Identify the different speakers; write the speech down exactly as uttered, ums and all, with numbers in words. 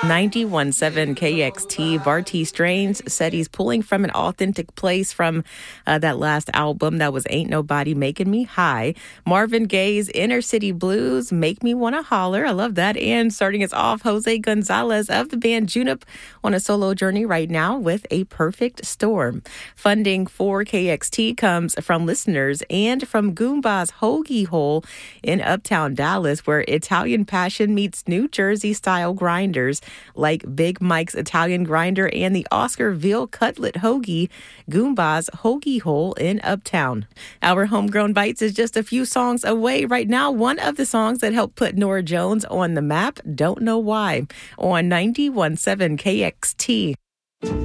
Speaker 1: ninety-one point seven K X T, Barty Strange said he's pulling from an authentic place from uh, that last album that was Ain't Nobody Making Me High. Marvin Gaye's Inner City Blues, Make Me Wanna Holler. I love that. And starting us off, Jose Gonzalez of the band Junip on a solo journey right now with A Perfect Storm. Funding for K X T comes from listeners and from Goomba's Hoagie Hole in Uptown Dallas, where Italian passion meets New Jersey-style grinders like Big Mike's Italian Grinder and the Oscar Veal Cutlet Hoagie, Goomba's Hoagie Hole in Uptown. Our Homegrown Bites is just a few songs away right now. One of the songs that helped put Norah Jones on the map, Don't Know Why, on ninety-one point seven K X T.